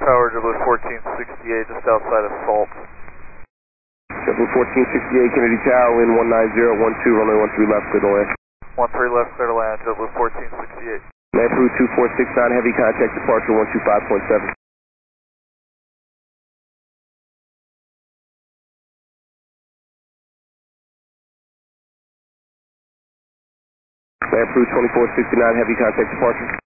Tower JetBlue 1468, just outside of Salt. JetBlue 1468, Kennedy Tower, wind 190, 12, runway 13 left, clear to land. 13 left, clear to land, JetBlue 1468. Land through 2469, heavy contact departure 125.7. Land through 2469, heavy contact departure.